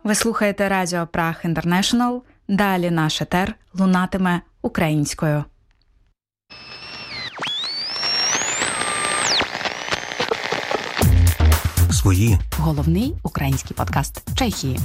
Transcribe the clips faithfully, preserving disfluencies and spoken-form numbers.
Ви слухаєте Радіо Праг Інтернешнл. Далі наш етер лунатиме українською. Свої. Головний український подкаст Чехії.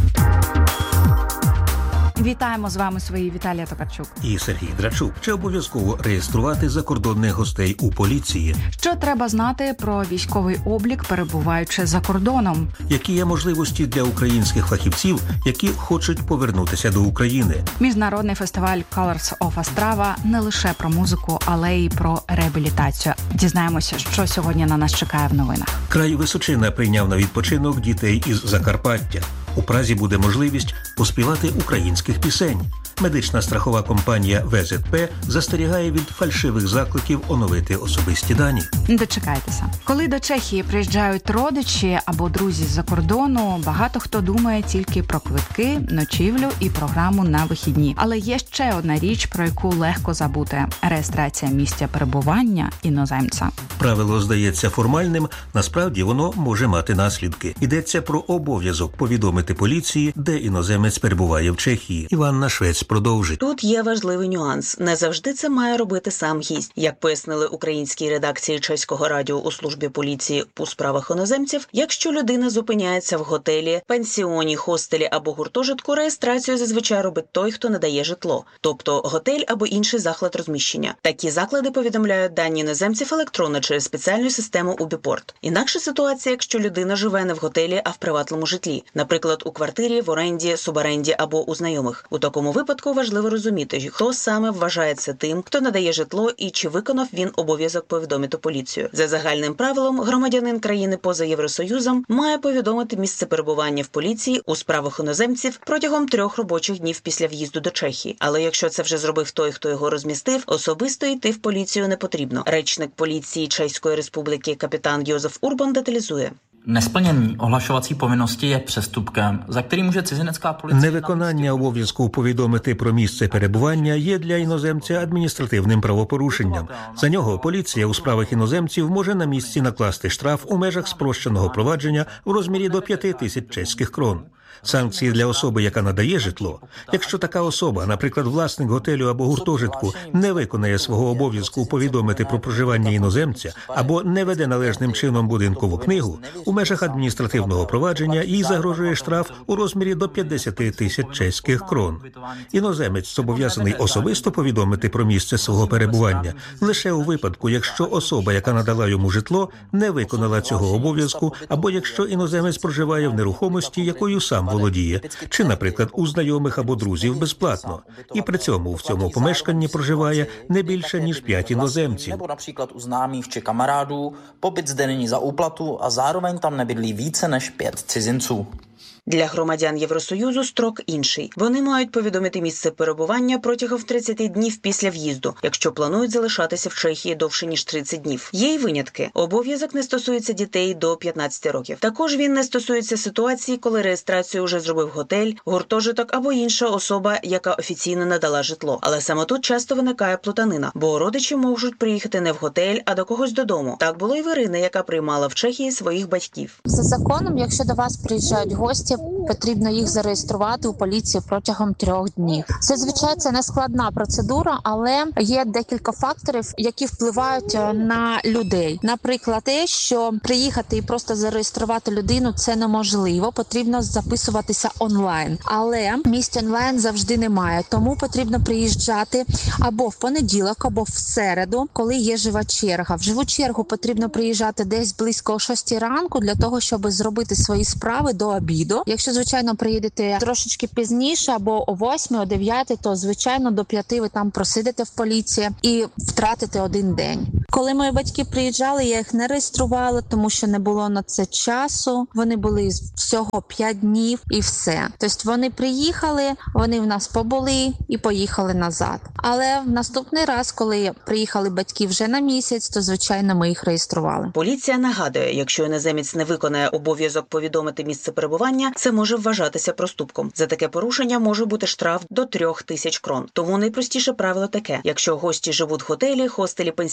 Вітаємо з вами свої Віталія Токарчук і Сергій Драчук. Чи обов'язково реєструвати закордонних гостей у поліції? Що треба знати про військовий облік, перебуваючи за кордоном? Які є можливості для українських фахівців, які хочуть повернутися до України? Міжнародний фестиваль Colors of Ostrava не лише про музику, але й про реабілітацію. Дізнаємося, що сьогодні на нас чекає в новинах. Край Височина прийняв на відпочинок дітей із Закарпаття. У Празі буде можливість поспівати українських пісень. Медична страхова компанія ве зет пе застерігає від фальшивих закликів оновити особисті дані. Дочекайтеся. Коли до Чехії приїжджають родичі або друзі з-за кордону, багато хто думає тільки про квитки, ночівлю і програму на вихідні. Але є ще одна річ, про яку легко забути – реєстрація місця перебування іноземця. Правило здається формальним, насправді воно може мати наслідки. Йдеться про обов'язок повідомити поліції, де іноземець перебуває в Чехії. Іванна Швець продовжить. Тут є важливий нюанс. Не завжди це має робити сам гість. Як пояснили українській редакції Чеського радіо у службі поліції у справах іноземців, якщо людина зупиняється в готелі, пансіоні, хостелі або гуртожитку, реєстрацію зазвичай робить той, хто надає житло, тобто готель або інший заклад розміщення. Такі заклади повідомляють дані іноземців електронно через спеціальну систему Убіпорт. Інакша ситуація, якщо людина живе не в готелі, а в приватному житлі, наприклад, у квартирі, в оренді, суборенді або у знайомих. У такому випадку важливо розуміти, хто саме вважається тим, хто надає житло і чи виконав він обов'язок повідомити поліцію. За загальним правилом, громадянин країни поза Євросоюзом має повідомити місце перебування в поліції у справах іноземців протягом трьох робочих днів після в'їзду до Чехії. Але якщо це вже зробив той, хто його розмістив, особисто йти в поліцію не потрібно. Речник поліції Чеської Республіки капітан Йозеф Урбан деталізує. Nesplnění ohlašovací povinnosti je přestupkem, za který může cizinecká policie... Невиконання обов'язку повідомити про місце перебування є для іноземця адміністративним правопорушенням. За нього поліція у справах іноземців може на місці накласти штраф у межах спрощеного провадження в розмірі до п'яти тисяч чеських крон. Санкції для особи, яка надає житло. Якщо така особа, наприклад, власник готелю або гуртожитку, не виконає свого обов'язку повідомити про проживання іноземця або не веде належним чином будинкову книгу, у межах адміністративного провадження їй загрожує штраф у розмірі до п'ятдесят тисяч чеських крон. Іноземець зобов'язаний особисто повідомити про місце свого перебування лише у випадку, якщо особа, яка надала йому житло, не виконала цього обов'язку, або якщо іноземець проживає в нерухомості, якою сам володіє, чи, наприклад, у знайомих або друзів безплатно. І при цьому в цьому помешканні проживає не більше, ніж п'ять іноземців. Nebo například u známých či kamarádů, pobyt zde není za úplatu a zároveň tam nebydlí více než pět cizinců. Для громадян Євросоюзу строк інший. Вони мають повідомити місце перебування протягом тридцяти днів після в'їзду, якщо планують залишатися в Чехії довше, ніж тридцять днів. Є й винятки. Обов'язок не стосується дітей до п'ятнадцяти років. Також він не стосується ситуації, коли реєстрацію вже зробив готель, гуртожиток або інша особа, яка офіційно надала житло. Але саме тут часто виникає плутанина, бо родичі можуть приїхати не в готель, а до когось додому. Так було і в Ірини, яка приймала в Чехії своїх батьків. За законом, якщо до вас приїжджають гості, потрібно їх зареєструвати у поліції протягом трьох днів. Зазвичай це не складна процедура, але є декілька факторів, які впливають на людей. Наприклад, те, що приїхати і просто зареєструвати людину – це неможливо, потрібно записуватися онлайн. Але місць онлайн завжди немає, тому потрібно приїжджати або в понеділок, або в середу, коли є жива черга. В живу чергу потрібно приїжджати десь близько о шостій ранку для того, щоб зробити свої справи до обіду. Якщо, звичайно, приїдете трошечки пізніше, або о восьмій, о дев'ятій, то, звичайно, до п'яти ви там просидите в поліції і втратите один день. Коли мої батьки приїжджали, я їх не реєструвала, тому що не було на це часу. Вони були всього п'ять днів і все. Тобто вони приїхали, вони в нас побули і поїхали назад. Але в наступний раз, коли приїхали батьки вже на місяць, то, звичайно, ми їх реєстрували. Поліція нагадує, якщо іноземець не виконає обов'язок повідомити місце перебування, це може вважатися проступком. За таке порушення може бути штраф до трьох тисяч крон. Тому найпростіше правило таке: якщо гості живуть в готелі, хостелі, пансіоні або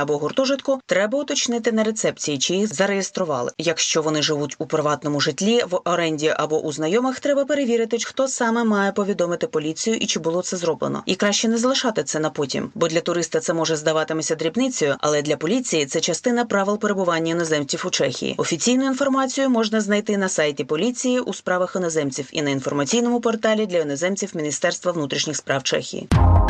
або гуртожитку, треба уточнити на рецепції, чи їх зареєстрували. Якщо вони живуть у приватному житлі, в оренді або у знайомих, треба перевірити, хто саме має повідомити поліцію і чи було це зроблено. І краще не залишати це на потім, бо для туриста це може здаватися дрібницею, але для поліції це частина правил перебування іноземців у Чехії. Офіційну інформацію можна знайти на сайті поліції у справах іноземців і на інформаційному порталі для іноземців Міністерства внутрішніх справ Чехії.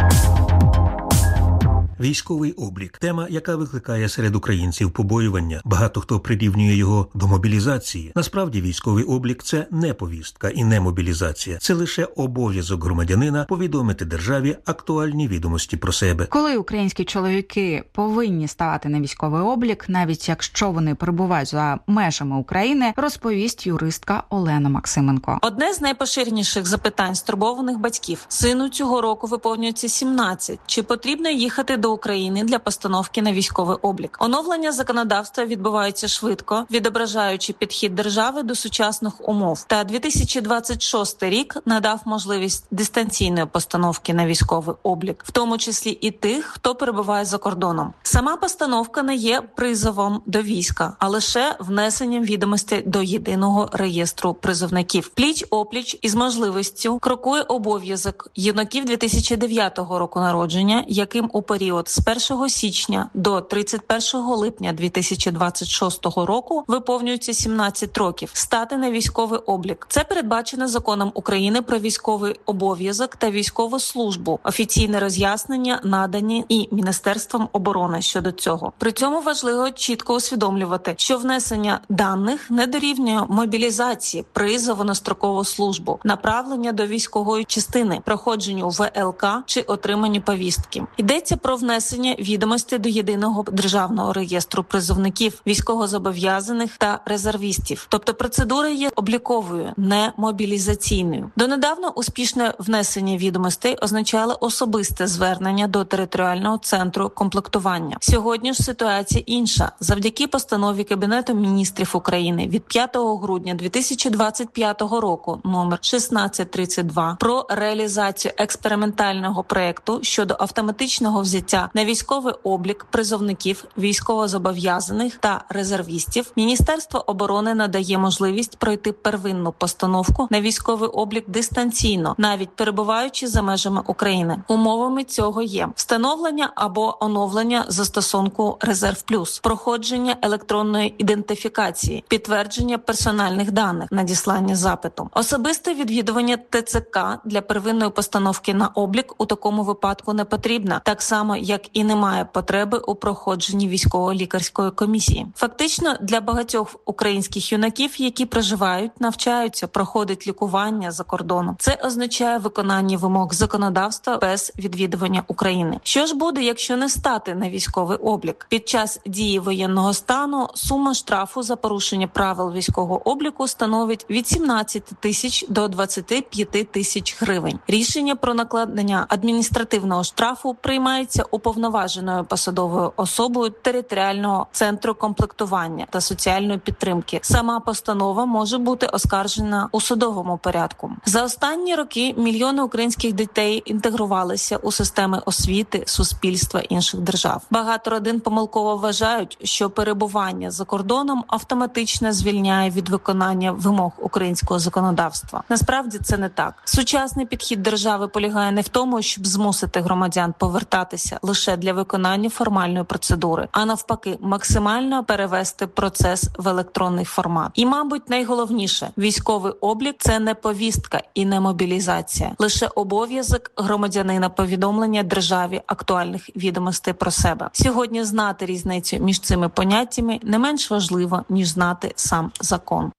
Військовий облік – тема, яка викликає серед українців побоювання. Багато хто прирівнює його до мобілізації. Насправді, військовий облік – це не повістка і не мобілізація. Це лише обов'язок громадянина повідомити державі актуальні відомості про себе. Коли українські чоловіки повинні ставати на військовий облік, навіть якщо вони перебувають за межами України, розповість юристка Олена Максименко. Одне з найпоширеніших запитань стурбованих батьків. Сину цього року виповнюється сімнадцять. Чи потрібно їхати до України для постановки на військовий облік? Оновлення законодавства відбувається швидко, відображаючи підхід держави до сучасних умов. Та дві тисячі двадцять шостий рік надав можливість дистанційної постановки на військовий облік, в тому числі і тих, хто перебуває за кордоном. Сама постановка не є призовом до війська, а лише внесенням відомостей до єдиного реєстру призовників. Пліч-опліч із можливістю крокує обов'язок юнаків дві тисячі дев'ятого року народження, яким у період з першого січня до тридцять першого липня дві тисячі двадцять шостого року виповнюється сімнадцять років, стати на військовий облік. Це передбачено законом України про військовий обов'язок та військову службу. Офіційне роз'яснення надані і Міністерством оборони щодо цього. При цьому важливо чітко усвідомлювати, що внесення даних не дорівнює мобілізації, призову на строкову службу, направлення до військової частини, проходженню В Л К чи отриманню повістки. Йдеться про внесення відомостей до єдиного державного реєстру призовників, військовозобов'язаних та резервістів. Тобто процедура є обліковою, не мобілізаційною. Донедавна успішне внесення відомостей означало особисте звернення до територіального центру комплектування. Сьогодні ж ситуація інша. Завдяки постанові Кабінету міністрів України від п'ятого грудня дві тисячі двадцять п'ятого року номер шістнадцять тридцять два про реалізацію експериментального проекту щодо автоматичного взяття на військовий облік призовників, військовозобов'язаних та резервістів, Міністерство оборони надає можливість пройти первинну постановку на військовий облік дистанційно, навіть перебуваючи за межами України. Умовами цього є встановлення або оновлення застосунку «Резерв Плюс», проходження електронної ідентифікації, підтвердження персональних даних, надіслання запиту. Особисте відвідування Т Ц К для первинної постановки на облік у такому випадку не потрібно, так само, як і немає потреби у проходженні військово-лікарської комісії. Фактично, для багатьох українських юнаків, які проживають, навчаються, проходять лікування за кордоном. Це означає виконання вимог законодавства без відвідування України. Що ж буде, якщо не стати на військовий облік? Під час дії воєнного стану сума штрафу за порушення правил військового обліку становить від сімнадцяти тисяч до двадцяти п'яти тисяч гривень. Рішення про накладення адміністративного штрафу приймається уповноваженою посадовою особою територіального центру комплектування та соціальної підтримки. Сама постанова може бути оскаржена у судовому порядку. За останні роки мільйони українських дітей інтегрувалися у системи освіти, суспільства інших держав. Багато родин помилково вважають, що перебування за кордоном автоматично звільняє від виконання вимог українського законодавства. Насправді це не так. Сучасний підхід держави полягає не в тому, щоб змусити громадян повертатися лише для виконання формальної процедури, а навпаки, максимально перевести процес в електронний формат. І, мабуть, найголовніше, військовий облік – це не повістка і не мобілізація. Лише обов'язок громадянина повідомлення державі актуальних відомостей про себе. Сьогодні знати різницю між цими поняттями не менш важливо, ніж знати сам закон.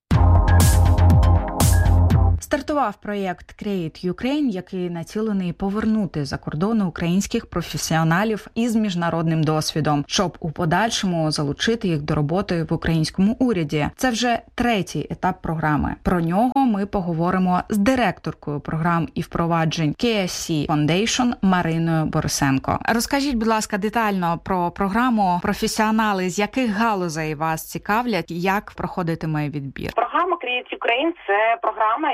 Стартував проєкт Create Ukraine, який націлений повернути за кордону українських професіоналів із міжнародним досвідом, щоб у подальшому залучити їх до роботи в українському уряді. Це вже третій етап програми. Про нього ми поговоримо з директоркою програм і впроваджень Кей Ес Сі Foundation Мариною Борисенко. Розкажіть, будь ласка, детально про програму, професіонали, з яких галузей вас цікавлять, як проходитиме відбір. Програма Create Ukraine – це програма, яка повертає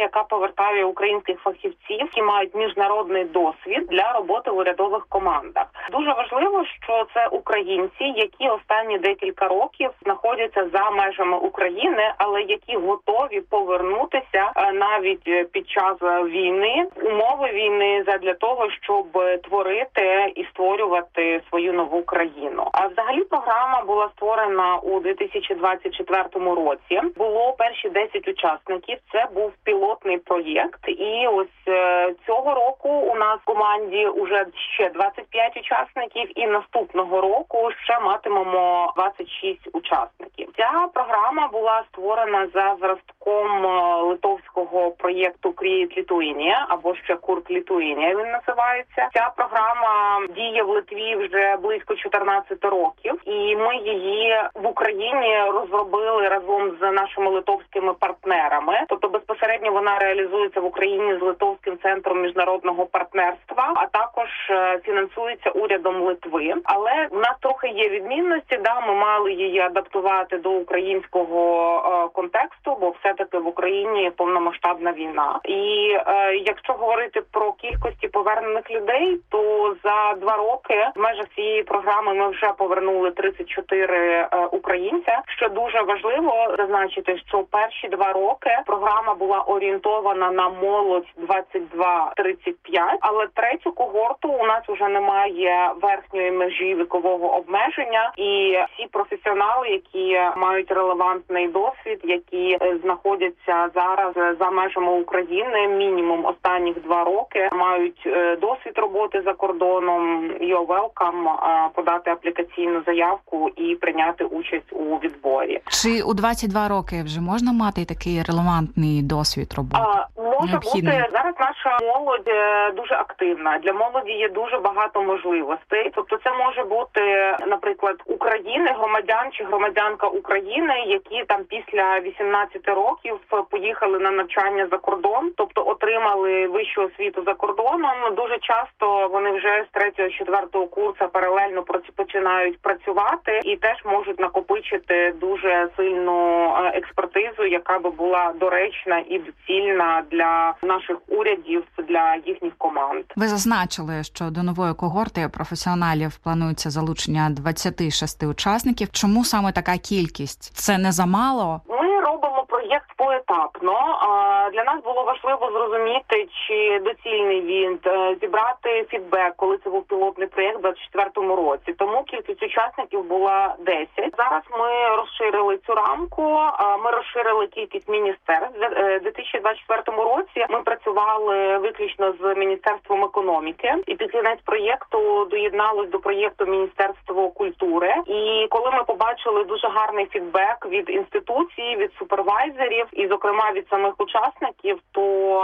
повертає українських фахівців, які мають міжнародний досвід для роботи в урядових командах. Дуже важливо, що це українці, які останні декілька років знаходяться за межами України, але які готові повернутися навіть під час війни, умови війни, задля того, щоб творити і створювати свою нову країну. А взагалі програма була створена у дві тисячі двадцять четвертому році. Було перші десять учасників. Це був пілотний проєкт. І ось цього року у нас в команді уже ще двадцять п'ять учасників, і наступного року ще матимемо двадцять шість учасників. Ця програма була створена за зразком литовського проєкту Create Lithuania, або ще Курт Lithuania він називається. Ця програма діє в Литві вже близько чотирнадцять років, і ми її в Україні розробили разом з нашими литовськими партнерами. Тобто безпосередньо вона реалізується в Україні з Литовським центром міжнародного партнерства, а також фінансується урядом Литви. Але в нас трохи є відмінності, да, ми мали її адаптувати до українського контексту, бо все-таки в Україні повномасштабна війна. І е, якщо говорити про кількості повернених людей, то за два роки в межах цієї програми ми вже повернули тридцять чотири е, українця. Що дуже важливо зазначити, що перші два роки програма була орієнтована на молодь двадцять два тридцять п'ять, але третю когорту у нас вже немає верхньої межі вікового обмеження, і всі професіонали, які мають релевантний досвід, які знаходяться зараз за межами України, мінімум останніх два роки, мають досвід роботи за кордоном, you're welcome подати аплікаційну заявку і прийняти участь у відборі. Чи у двадцять два роки вже можна мати такий релевантний досвід роботи? А, може Необхідний. бути. Зараз наша молодь дуже активна. Для молоді є дуже багато можливостей. Тобто це може бути, наприклад, України, громадян чи громадянка України, які там після вісімнадцяти років поїхали на навчання за кордон, тобто отримали вищу освіту за кордоном. Дуже часто вони вже з третього-четвертого курсу паралельно починають працювати і теж можуть накопичити дуже сильну експертизу, яка би була доречна і доцільна для наших урядів, для їхніх команд. Ви зазначили, що до нової когорти професіоналів планується залучення двадцять шість учасників. Чому саме така кількість? Це не замало? Ми робимо проєкт поетапно. Для нас було важливо зрозуміти, чи доцільний він, зібрати фідбек, коли це був пілотний проєкт у двадцять четвертому році. Тому кількість учасників була десять. Зараз ми розширили цю рамку, ми розширили кількість міністерств. У дві тисячі двадцять четвертому році ми працювали виключно з Міністерством економіки, і під кінець проєкту доєдналось до проєкту Міністерство культури. І коли ми побачили дуже гарний фідбек від інституцій, від супервайзерів і, зокрема, від самих учасників, то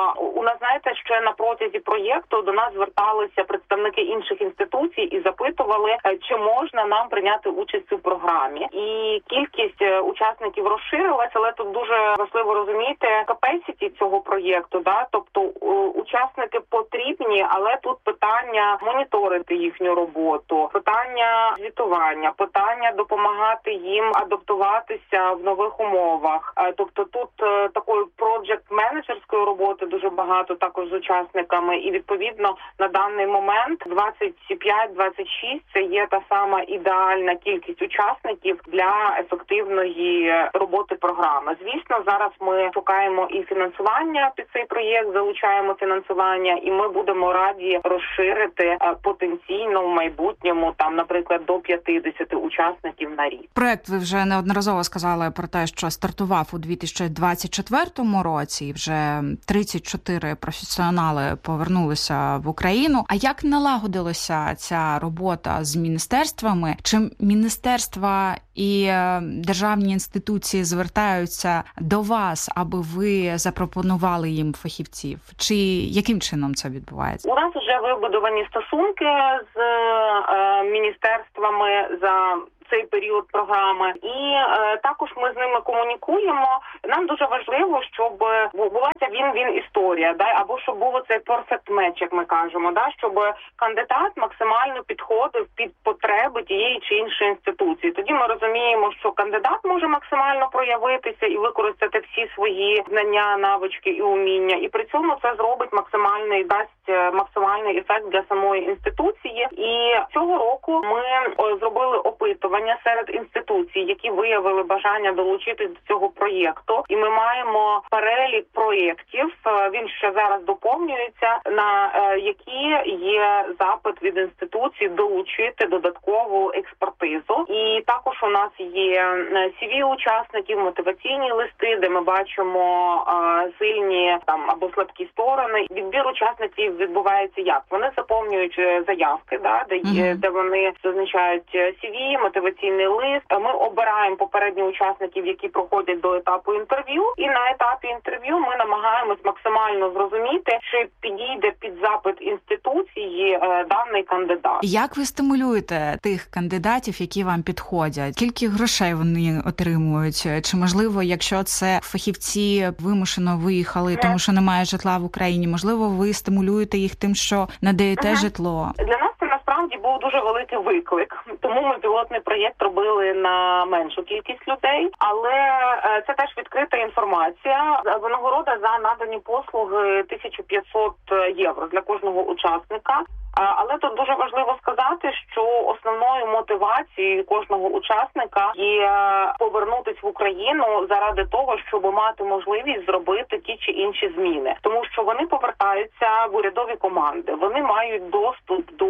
у нас, знаєте, ще на протязі проєкту до нас зверталися представники інших інституцій і запитували, чи можна нам прийняти участь у програмі. І кількість учасників розширилась, але тут дуже важливо розуміти capacity цього проєкту, да, тобто учасники потрібні, але тут питання моніторити їхню роботу, питання звітування, питання допомагати їм адаптуватися в нових умовах. Тобто тут такої проджект-менеджерської роботи дуже багато також з учасниками, і відповідно на даний момент двадцять п'ять - двадцять шість це є та сама ідеальна кількість учасників для ефективної роботи програми. Звісно, зараз ми шукаємо і фінансування під цей проєкт, залучаємо фінансування, і ми будемо раді розширити потенційно в майбутньому, там, наприклад, до п'ятдесят учасників на рік. Проект, ви вже неодноразово сказали про те, що стартував у дві тисячі двадцять четвертому році, і вже тридцять чотири професіонали повернулися в Україну. А як налагодилася ця робота з міністерствами? Чи міністерства і державні інституції звертаються до вас, аби ви запропонували їм фахівців? Чи яким чином це відбувається? У нас вже вибудовані стосунки з е, міністерствами за цей період програми. І е, також ми з ними комунікуємо. Нам дуже важливо, щоб була ця він-він історія, да, або щоб було цей perfect match, як ми кажемо, да, щоб кандидат максимально підходив під потреби тієї чи іншої інституції. Тоді ми розуміємо, що кандидат може максимально проявитися і використати всі свої знання, навички і уміння. І при цьому це зробить максимальний, дасть максимальний ефект для самої інституції. І цього року ми зробили опитування серед інституцій, які виявили бажання долучитись до цього проєкту. І ми маємо перелік проєктів, він ще зараз доповнюється, на які є запит від інституцій долучити додаткову експертизу. І також у нас є сі ві учасників, мотиваційні листи, де ми бачимо сильні там або слабкі сторони. Відбір учасників відбувається як? Вони заповнюють заявки, да, де, mm-hmm. де вони зазначають сі ві, мотиваційний лист. Ми обираємо попередніх учасників, які проходять до етапу інтерв'ю. І на етапі інтерв'ю ми намагаємось максимально зрозуміти, чи підійде під запит інституції е, даний кандидат. Як ви стимулюєте тих кандидатів, які вам підходять? Скільки грошей вони отримують? Чи, можливо, якщо це фахівці вимушено виїхали, тому що немає житла в Україні, можливо, ви стимулюєте їх тим, що надаєте ага. житло? Для нас це насправді був дуже великий виклик. Тому ми пілотний проєкт робили на меншу кількість людей, але це теж відкрита інформація. Винагорода за надані послуги тисяча п'ятсот євро для кожного учасника. Але тут дуже важливо сказати, що основною мотивацією кожного учасника є повернутися в Україну заради того, щоб мати можливість зробити ті чи інші зміни. Тому що вони повертаються в урядові команди, вони мають доступ до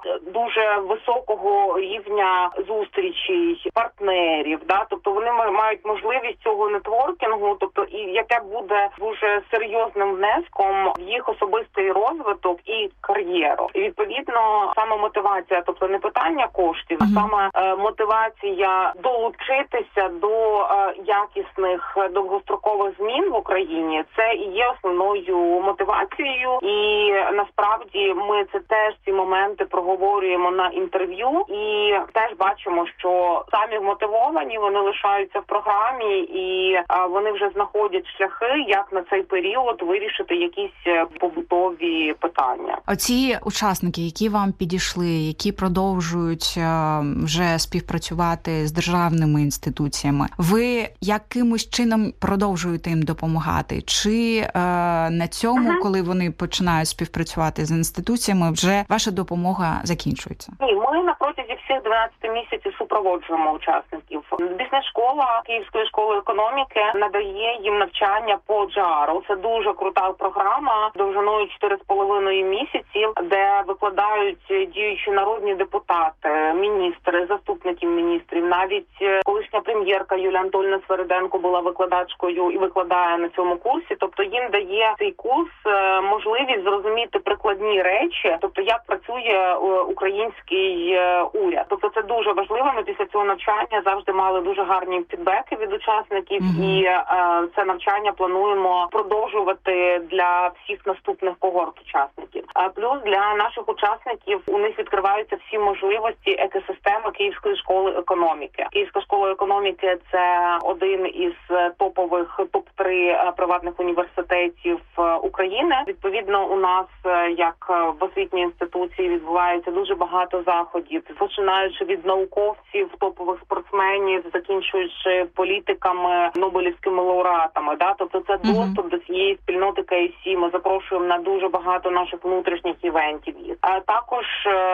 дуже високого рівня зустрічей, партнерів, да? Тобто вони мають можливість цього нетворкінгу, тобто і яке буде дуже серйозним внеском в їх особистий розвиток і кар'єру. І відповідно, саме мотивація, тобто не питання коштів, а саме е, мотивація долучитися до е, якісних довгострокових змін в Україні, це і є основною мотивацією. І насправді ми це теж ці моменти проговорюємо на інтерв'ю і теж бачимо, що самі мотивовані, вони лишаються в програмі і е, вони вже знаходять шляхи, як на цей період вирішити якісь побутові питання. Оці учасники, які вам підійшли, які продовжують вже співпрацювати з державними інституціями, ви якимось чином продовжуєте їм допомагати? Чи е, на цьому, ага. коли вони починають співпрацювати з інституціями, вже ваша допомога закінчується? Ні, ми на протязі всіх дванадцяти місяців супроводжуємо учасників. Бізнес-школа Київської школи економіки надає їм навчання по джі ар. Це дуже крута програма довжиною чотири з половиною місяців, де викладають діючі народні депутати, міністри, заступники міністрів. Навіть колишня прем'єрка Юлія Анатоліївна Свериденко була викладачкою і викладає на цьому курсі. Тобто їм дає цей курс можливість зрозуміти прикладні речі, тобто як працює український уряд. Тобто це дуже важливо. Ми після цього навчання завжди мали дуже гарні фідбеки від учасників, mm-hmm. і е, це навчання плануємо продовжувати для всіх наступних когорт учасників. А плюс для наших учасників у них відкриваються всі можливості екосистеми Київської школи економіки. Київська школа економіки – це один із топових топ три приватних університетів України. Відповідно, у нас, як в освітній інституції, відбувається дуже багато заходів, починаючи від науковців, топових спортсменів, закінчуючи політиками, нобелівськими лауреатами. Да? Тобто це mm-hmm. доступ до цієї спільноти Кей ес сі. Ми запрошуємо на дуже багато наших внутрішніх івентів. А також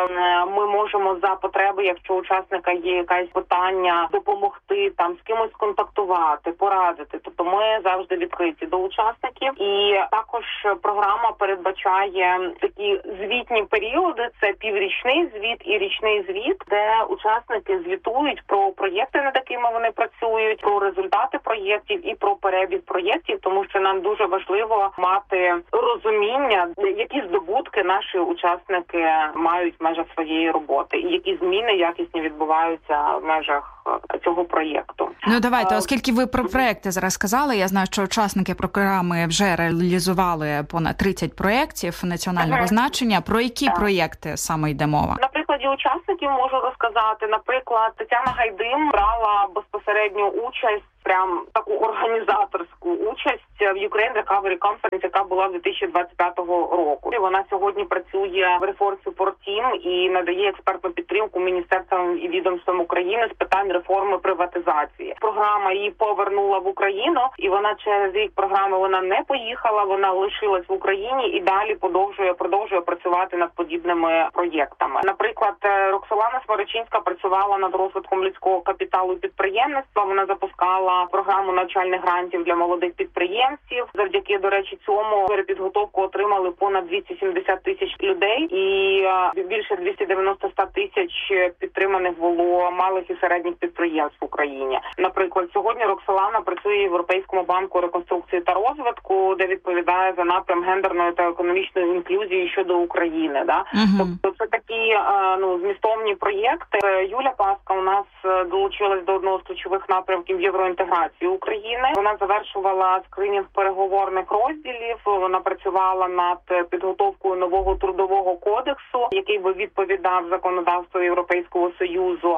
ми можемо за потреби, якщо у учасника є якесь питання, допомогти там з кимось контактувати, порадити. Тобто ми завжди відкриті до учасників. І також програма передбачає такі звітні періоди, це піврічний звіт і річний звіт, де учасники звітують про проєкти, над якими вони працюють, про результати проєктів і про перебіг проєктів, тому що нам дуже важливо мати розуміння, які здобутки наші учасники мають в межах своєї роботи і які зміни якісні відбуваються в межах цього проєкту. Ну, давайте, оскільки ви про проєкти зараз сказали, я знаю, що учасники програми вже реалізували понад тридцять проєктів національного uh-huh. значення. Про які uh-huh. проєкти саме йде мова? На прикладі учасників можу розказати. Наприклад, Тетяна Гайдим брала безпосередню участь, прям таку організаторську участь в Ukraine Recovery Conference, яка була дві тисячі двадцять п'ятого року. І вона сьогодні працює в Reform Support Team і надає експертну підтримку міністерствам і відомствам України з питань реформи приватизації. Програма її повернула в Україну, і вона через рік програми вона не поїхала, вона лишилась в Україні і далі продовжує продовжує працювати над подібними проєктами. Наприклад, Роксолана Сморочинська працювала над розвитком людського капіталу і підприємництва. Вона запускала програму навчальних грантів для молодих підприємців. Завдяки, до речі, цьому перепідготовку отримали понад двісті сімдесят тисяч людей і більше двісті дев'яносто тисяч підтриманих було малих і середніх підприємств в Україні. Наприклад, сьогодні Роксолана працює в Європейському банку реконструкції та розвитку, де відповідає за напрям гендерної та економічної інклюзії щодо України. Да? Uh-huh. Тобто це такі ну, змістовні проєкти. Юля Паска у нас долучилась до одного з ключових напрямків євроінтеграції України. Вона завершувала скринінг переговорних розділів, вона працювала над підготовкою нового трудового кодексу, який би відповідав законодавству Європейського Союзу,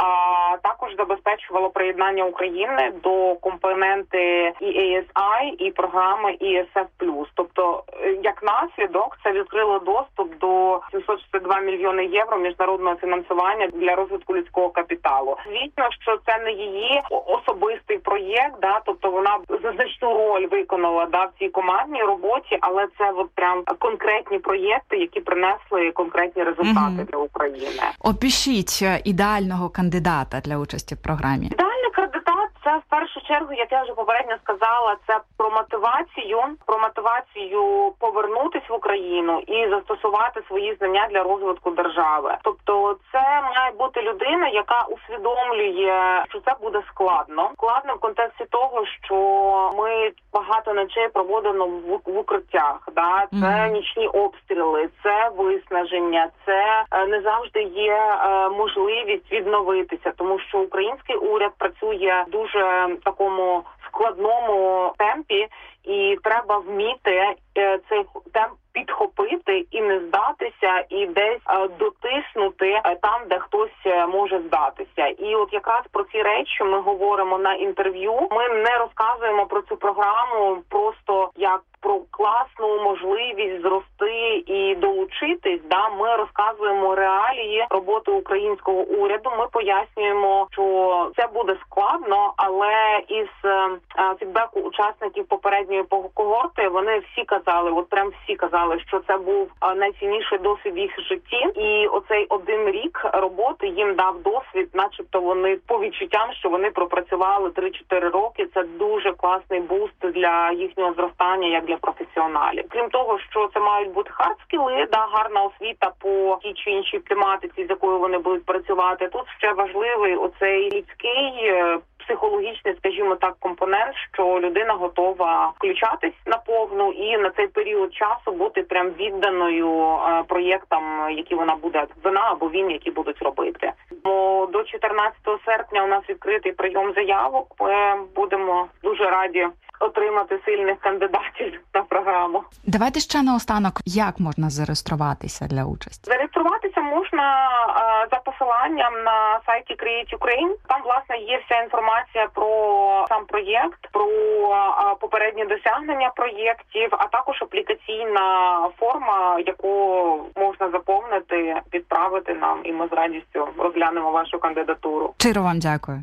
а також забезпечувала приєднання України до компоненти і ей ес ай і програми і ес еф плюс.Тобто, як наслідок, це відкрило доступ до сімсот шістдесят два мільйони євро міжнародного фінансування для розвитку людського капіталу. Звісно, що це не її особистий проєкт, да, тобто вона значну роль виконала да, в цій командній роботі, але це от прям конкретні проєкти, які принесли конкретні результати mm-hmm. для України. Опишіть ідеального кандидата для участі в програмі. Ідеальний кандидат – це в першу чергу, як я вже попередньо сказала, це про мотивацію, про мотивацію повернутись в Україну і застосувати свої знання для розвитку держави. Тобто це має бути людина, яка усвідомлює, що це буде складно. Складно в контексті того, що ми багато ночей проводимо в, в укриттях. Да? Це mm-hmm. нічні обстріли, це виснаження, це не завжди є можливість відновитися, тому що український уряд працює дуже в такому складному темпі, і треба вміти цей темп підхопити і не здатися, і десь дотиснути там, де хтось може здатися. І от якраз про ці речі ми говоримо на інтерв'ю. Ми не розказуємо про цю програму просто як про класну можливість зрости і долучитись. Да, ми розказуємо реалії роботи українського уряду. Ми пояснюємо, що це буде складно, але із фідбеку учасників попередньої когорти вони всі казали, от прям всі казали, що це був найцінніший досвід в їх житті. І оцей один рік роботи їм дав досвід, начебто вони по відчуттям, що вони пропрацювали три-чотири роки. Це дуже класний буст для їхнього зростання, як для професіоналів. Крім того, що це мають бути хардскіли, да, гарна освіта по тій чи іншій тематиці, з якою вони будуть працювати. Тут ще важливий оцей людський, психологічний, скажімо так, компонент, що людина готова включатись наповну і на цей період часу бути прям відданою проєктам, які вона буде, вона або він, які будуть робити. До чотирнадцятого серпня у нас відкритий прийом заявок. Ми будемо дуже раді отримати сильних кандидатів на програму. Давайте ще наостанок, як можна зареєструватися для участі? Зареєструватися можна а, за посиланням на сайті Create Ukraine. Там, власне, є вся інформація про сам проєкт, про а, попередні досягнення проєктів, а також аплікаційна форма, яку можна заповнити, відправити нам, і ми з радістю розглянемо вашу кандидатуру. Щиро вам дякую.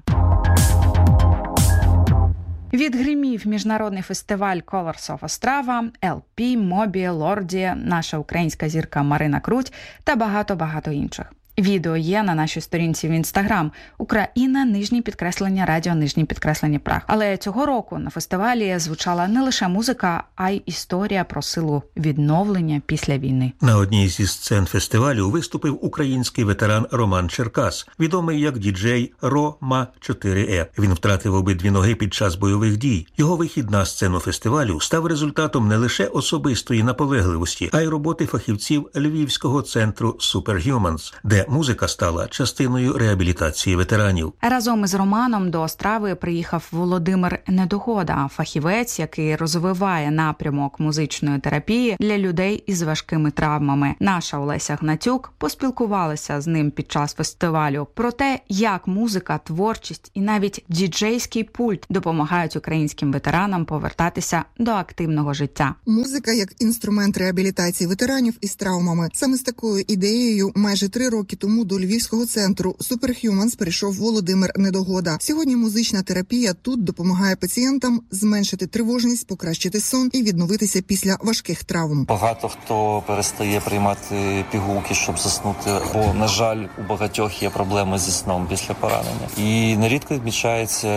Відгримів міжнародний фестиваль Colors of Ostrava, ел пі, Мобі, Лорді, наша українська зірка Марина Круть та багато-багато інших. Відео є на нашій сторінці в Інстаграм Україна, нижнє підкреслення, радіо, нижнє підкреслення Праг. Але цього року на фестивалі звучала не лише музика, а й історія про силу відновлення після війни. На одній зі сцен фестивалю виступив український ветеран Роман Черкас, відомий як діджей Рома чотири е. Він втратив обидві ноги під час бойових дій. Його вихід на сцену фестивалю став результатом не лише особистої наполегливості, а й роботи фахівців Львівського центру Superhumans, де Проте музика стала частиною реабілітації ветеранів. Разом із Романом до Острави приїхав Володимир Недогода, фахівець, який розвиває напрямок музичної терапії для людей із важкими травмами. Наша Олеся Гнатюк поспілкувалася з ним під час фестивалю про те, як музика, творчість і навіть діджейський пульт допомагають українським ветеранам повертатися до активного життя. Музика як інструмент реабілітації ветеранів із травмами. Саме з такою ідеєю майже три роки тому до Львівського центру Superhumans прийшов Володимир Недогода. Сьогодні музична терапія тут допомагає пацієнтам зменшити тривожність, покращити сон і відновитися після важких травм. Багато хто перестає приймати пігулки, щоб заснути, бо, на жаль, у багатьох є проблеми зі сном після поранення. І нерідко відмічається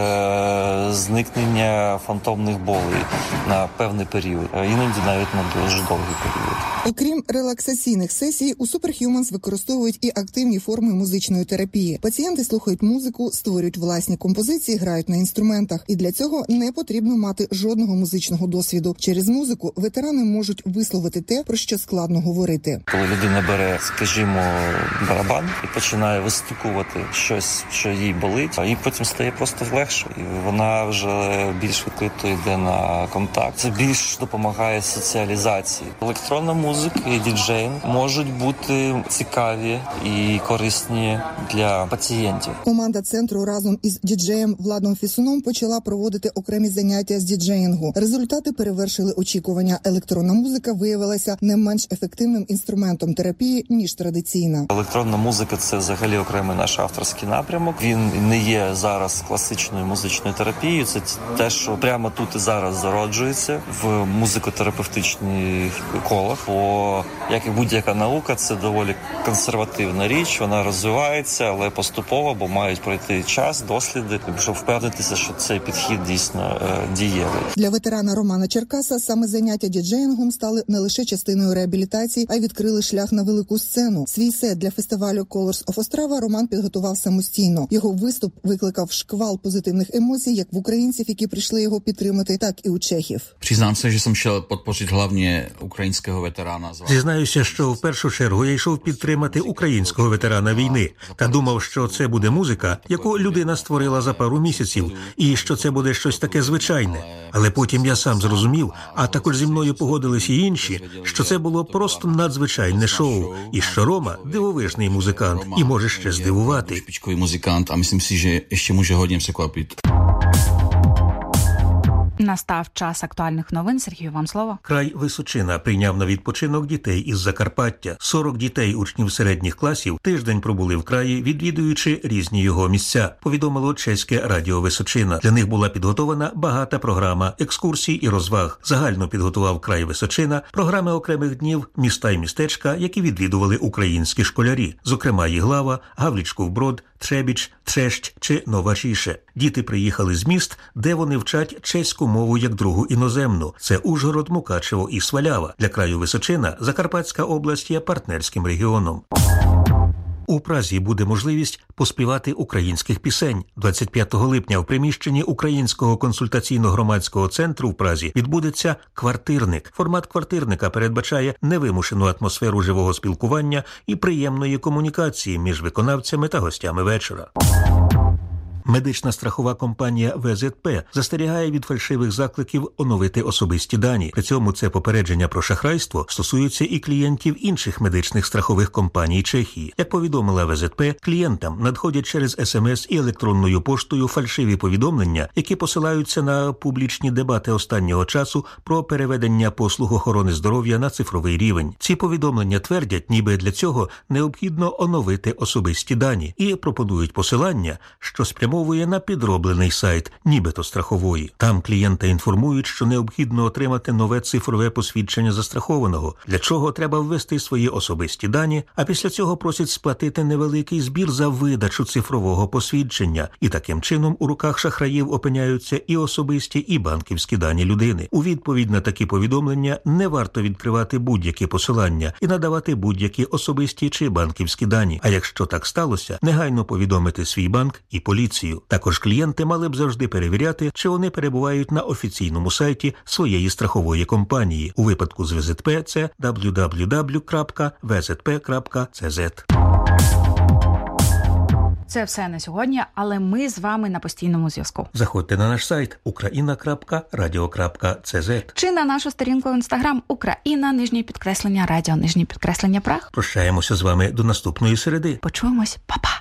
зникнення фантомних болей на певний період, а іноді навіть на дуже довгий період. Окрім релаксаційних сесій, у Superhumans використовують і активні форми музичної терапії. Пацієнти слухають музику, створюють власні композиції, грають на інструментах. І для цього не потрібно мати жодного музичного досвіду. Через музику ветерани можуть висловити те, про що складно говорити. Коли людина бере, скажімо, барабан і починає вистукувати щось, що їй болить, і потім стає просто легше. І вона вже більш відкрито йде на контакт. Це більш допомагає соціалізації. Електронна музика і діджейнг можуть бути цікаві і корисні для пацієнтів. Команда центру разом із діджеєм Владом Фісуном почала проводити окремі заняття з діджеїнгу. Результати перевершили очікування. Електронна музика виявилася не менш ефективним інструментом терапії, ніж традиційна. Електронна музика – це взагалі окремий наш авторський напрямок. Він не є зараз класичною музичною терапією. Це те, що прямо тут і зараз зароджується в музико-терапевтичних колах. Бо, як і будь-яка наука, це доволі консервативна річ. Вона розвивається, але поступово, бо мають пройти час, досліди, щоб впевнитися, що цей підхід дійсно е, дієвий. Для ветерана Романа Черкаса саме заняття діджеїнгом стали не лише частиною реабілітації, а й відкрили шлях на велику сцену. Свій сет для фестивалю Colors of Ostrava Роман підготував самостійно. Його виступ викликав шквал позитивних емоцій як в українців, які прийшли його підтримати, так і у чехів. Признám se, že jsem šel podpořit hlavně ukrajinského veterána. Зізнаюся, що в першу чергу я йшов підтримати українського ветерана війни та думав, що це буде музика, яку людина створила за пару місяців, і що це буде щось таке звичайне. Але потім я сам зрозумів, а також зі мною погодились і інші, що це було просто надзвичайне шоу, і що Рома – дивовижний музикант і може ще здивувати. Špičkový muzikant a myslím si, že ještě může hodně překvapit. Настав час актуальних новин. Сергію, вам слово. Край Височина прийняв на відпочинок дітей із Закарпаття. сорок дітей учнів середніх класів тиждень пробули в краї, відвідуючи різні його місця, повідомило Чеське радіо Височина. Для них була підготована багата програма екскурсій і розваг. Загально підготував край Височина програми окремих днів, міста і містечка, які відвідували українські школярі, зокрема Їглава, Гавлічков-Брод, Требіч, Трещ чи Нова Шіше. Діти приїхали з міст, де вони вчать чеську мову як другу іноземну. Це Ужгород, Мукачево і Свалява. Для краю Височина Закарпатська область є партнерським регіоном. У Празі буде можливість поспівати українських пісень. двадцять п'ятого липня в приміщенні Українського консультаційно-громадського центру в Празі відбудеться «Квартирник». Формат «Квартирника» передбачає невимушену атмосферу живого спілкування і приємної комунікації між виконавцями та гостями вечора. Медична страхова компанія ве зет пе застерігає від фальшивих закликів оновити особисті дані. При цьому це попередження про шахрайство стосується і клієнтів інших медичних страхових компаній Чехії. Як повідомила ве зет пе, клієнтам надходять через смс і електронною поштою фальшиві повідомлення, які посилаються на публічні дебати останнього часу про переведення послуг охорони здоров'я на цифровий рівень. Ці повідомлення твердять, ніби для цього необхідно оновити особисті дані, і пропонують посилання, що спрямовує на підроблений сайт, нібито страхової. Там клієнта інформують, що необхідно отримати нове цифрове посвідчення застрахованого, для чого треба ввести свої особисті дані, а після цього просять сплатити невеликий збір за видачу цифрового посвідчення. І таким чином у руках шахраїв опиняються і особисті, і банківські дані людини. У відповідь на такі повідомлення не варто відкривати будь-які посилання і надавати будь-які особисті чи банківські дані. А якщо так сталося, негайно повідомити свій банк і поліцію. Також клієнти мали б завжди перевіряти, чи вони перебувають на офіційному сайті своєї страхової компанії. У випадку з ве зет пе це дабл ю дабл ю дабл ю крапка ве зет пе крапка це зет. це все на сьогодні, але ми з вами на постійному зв'язку. Заходьте на наш сайт україна крапка радіо крапка це зет чи на нашу сторінку в Інстаграм Україна, нижнє підкреслення, радіо, нижнє підкреслення, прах. Прощаємося з вами до наступної середи. Почуємось, па-па!